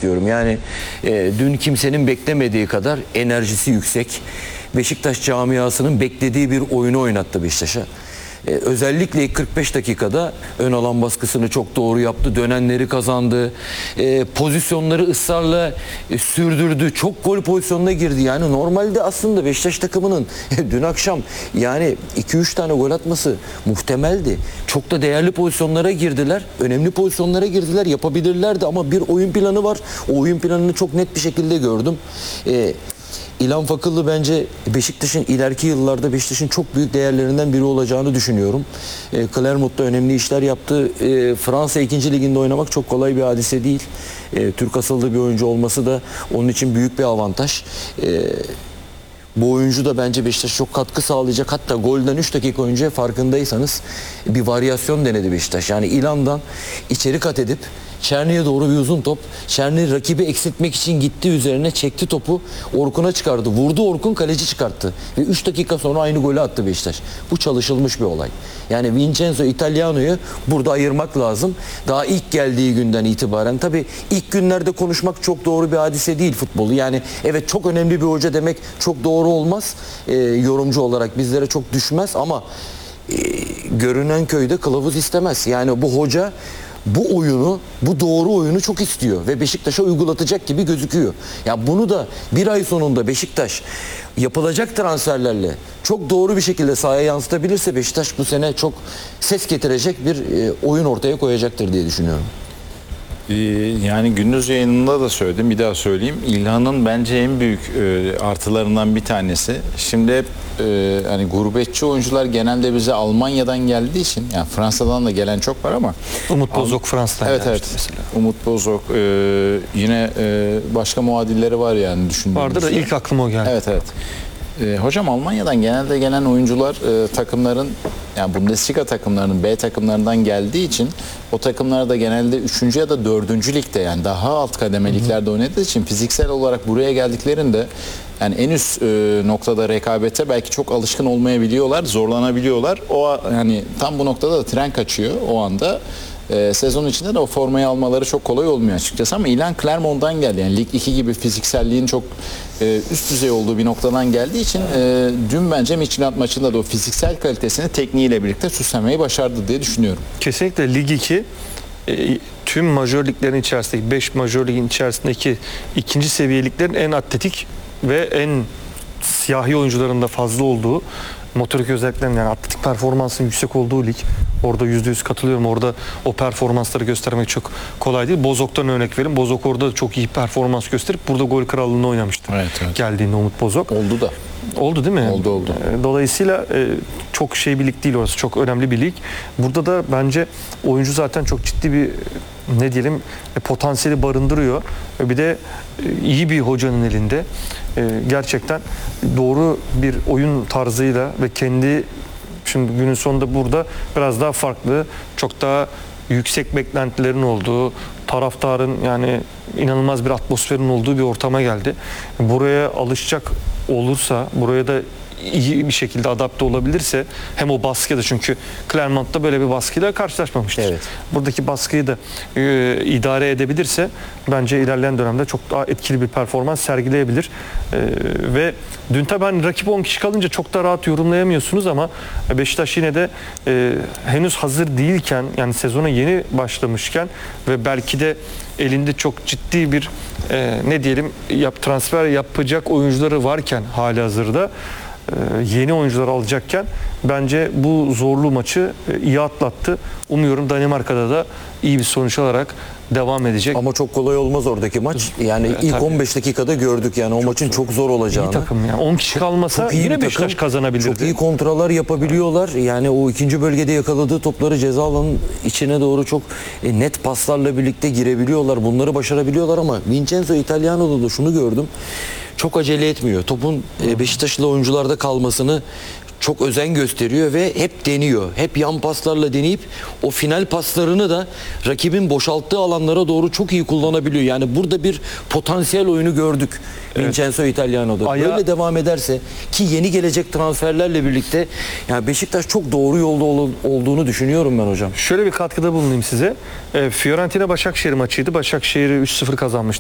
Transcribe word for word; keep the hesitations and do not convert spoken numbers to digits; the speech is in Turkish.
istiyorum. Yani e, dün kimsenin beklemediği kadar enerjisi yüksek. Beşiktaş camiasının beklediği bir oyunu oynattı Beşiktaş'a. Ee, özellikle ilk kırk beş dakikada ön alan baskısını çok doğru yaptı. Dönenleri kazandı. Ee, pozisyonları ısrarla e, sürdürdü. Çok gol pozisyonuna girdi. Yani normalde aslında Beşiktaş takımının dün akşam yani iki üç tane gol atması muhtemeldi. Çok da değerli pozisyonlara girdiler. Önemli pozisyonlara girdiler. Yapabilirlerdi ama bir oyun planı var. O oyun planını çok net bir şekilde gördüm. Ee, İlhan Fakıllı bence Beşiktaş'ın ileriki yıllarda Beşiktaş'ın çok büyük değerlerinden biri olacağını düşünüyorum. E, Clermont'ta önemli işler yaptı. E, Fransa ikinci liginde oynamak çok kolay bir hadise değil. E, Türk asıllı bir oyuncu olması da onun için büyük bir avantaj. E, Bu oyuncu da bence Beşiktaş'a çok katkı sağlayacak. Hatta golden üç dakika önce farkındaysanız bir varyasyon denedi Beşiktaş. Yani İlhan'dan içeri kat edip Çerni'ye doğru bir uzun top. Çerni rakibi eksiltmek için gitti, üzerine çekti topu. Orkun'a çıkardı. Vurdu, Orkun kaleci çıkarttı. Ve üç dakika sonra aynı golü attı Beşiktaş. Bu çalışılmış bir olay. Yani Vincenzo Italiano'yu burada ayırmak lazım. Daha ilk geldiği günden itibaren. Tabii ilk günlerde konuşmak çok doğru bir hadise değil futbolu. Yani evet çok önemli bir hoca demek çok doğru olmaz. Ee, yorumcu olarak bizlere çok düşmez ama e, görünen köyde kılavuz istemez. Yani bu hoca bu oyunu, bu doğru oyunu çok istiyor ve Beşiktaş'a uygulatacak gibi gözüküyor. Ya bunu da bir ay sonunda Beşiktaş yapılacak transferlerle çok doğru bir şekilde sahaya yansıtabilirse Beşiktaş bu sene çok ses getirecek bir e, oyun ortaya koyacaktır diye düşünüyorum. Yani gündüz yayınında da söyledim, bir daha söyleyeyim. İlhan'ın bence en büyük e, artılarından bir tanesi. Şimdi hep e, hani gurbetçi oyuncular genelde bize Almanya'dan geldiği için, yani Fransa'dan da gelen çok var ama Umut Bozok Fransa'dan evet, evet. mesela. Umut Bozok, e, yine e, başka muadilleri var yani düşündüğümüzde. Vardır da ilk aklıma o geldi. Evet, evet. E, hocam Almanya'dan genelde gelen oyuncular e, takımların, yani Bundesliga takımlarının B takımlarından geldiği için o takımlar da genelde üçüncü ya da dördüncü ligde, yani daha alt kademeliklerde oynadığı için fiziksel olarak buraya geldiklerinde yani en üst e, noktada rekabete belki çok alışkın olmayabiliyorlar, zorlanabiliyorlar. O yani tam bu noktada da tren kaçıyor o anda. Ee, sezon içinde de o formayı almaları çok kolay olmuyor açıkçası ama İlhan Clermont'dan geldi. Yani Lig iki gibi fizikselliğin çok e, üst düzey olduğu bir noktadan geldiği için e, dün bence Midtjylland maçında da o fiziksel kalitesini tekniğiyle birlikte süslemeyi başardı diye düşünüyorum. Kesinlikle Lig iki e, tüm majör liglerin içerisindeki beş majör ligin içerisindeki ikinci seviyeliklerin en atletik ve en siyahi oyuncuların da fazla olduğu, motorik özelliklerin yani atletik performansın yüksek olduğu lig. Orada yüzde yüz katılıyorum. Orada o performansları göstermek çok kolay değil. Bozok'tan örnek verin. Bozok orada çok iyi performans gösterip burada gol krallığını oynamıştı. Evet, evet. Geldiğinde Umut Bozok. Oldu da. Oldu değil mi? Oldu oldu. Dolayısıyla çok şey bir lig değil orası. Çok önemli bir lig. Burada da bence oyuncu zaten çok ciddi bir ne diyelim potansiyeli barındırıyor. Bir de iyi bir hocanın elinde gerçekten doğru bir oyun tarzıyla ve kendi, şimdi günün sonunda burada biraz daha farklı, çok daha yüksek beklentilerin olduğu, taraftarın yani inanılmaz bir atmosferin olduğu bir ortama geldi. Buraya alışacak olursa, buraya da iyi bir şekilde adapte olabilirse, hem o baskıda, çünkü Clermont'ta böyle bir baskıyla karşılaşmamıştır. Evet. Buradaki baskıyı da e, idare edebilirse bence ilerleyen dönemde çok daha etkili bir performans sergileyebilir. E, ve dün tabii hani rakip on kişi kalınca çok da rahat yorumlayamıyorsunuz ama Beşiktaş yine de e, henüz hazır değilken, yani sezona yeni başlamışken ve belki de elinde çok ciddi bir e, ne diyelim yap, transfer yapacak oyuncuları varken halihazırda yeni oyuncular alacakken bence bu zorlu maçı iyi atlattı. Umuyorum Danimarka'da da iyi bir sonuç alarak devam edecek. Ama çok kolay olmaz oradaki maç. Yani E, ilk tabii. on beş dakikada gördük yani o Çok maçın zor. çok zor olacağını. İyi takım ya. on kişi kalmasa Çok iyi yine bir Beşiktaş takım. kazanabilirdi. Çok iyi kontralar yapabiliyorlar. Yani o ikinci bölgede yakaladığı topları ceza alanının içine doğru çok e, net paslarla birlikte girebiliyorlar. Bunları başarabiliyorlar ama Vincenzo Italiano'da da şunu gördüm. Çok acele etmiyor. Topun e, Beşiktaşlı oyuncularda kalmasını çok özen gösteriyor ve hep deniyor. Hep yan paslarla deneyip o final paslarını da rakibin boşalttığı alanlara doğru çok iyi kullanabiliyor. Yani burada bir potansiyel oyunu gördük evet. Vincenzo Italiano'da. Aya... Böyle devam ederse ki yeni gelecek transferlerle birlikte yani Beşiktaş çok doğru yolda ol olduğunu düşünüyorum ben hocam. Şöyle bir katkıda bulunayım size. E, Fiorentina Başakşehir maçıydı. Başakşehir'i üç sıfır kazanmıştı.